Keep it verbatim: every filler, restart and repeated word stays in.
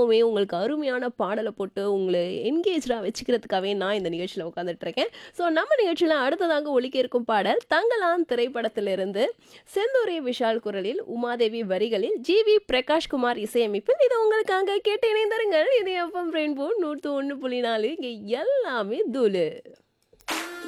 எப்பவுமே உங்களுக்கு அருமையான பாடல போட்டு உங்கள என்கேஜ்டா வச்சுக்கிறதுக்காகவே நான் இந்த நிகழ்ச்சியில உட்காந்துட்டு இருக்கேன். ஸோ நம்ம நிகழ்ச்சியில அடுத்ததாக ஒலிக்க இருக்கும் பாடல் தங்கலான் திரைப்படத்திலிருந்து செந்தூரி விஷால் குரலில், உமாதேவி வரிகளில், ஜி வி பிரகாஷ்குமார் இசையமைப்பில் இது உங்களுக்காக கேட்டு இணைந்திருங்கள். இது எஃப்எம் ரெயின்போ நூற்று ஒன்று புள்ளி நான்கு இங்க எல்லாமே தூளு.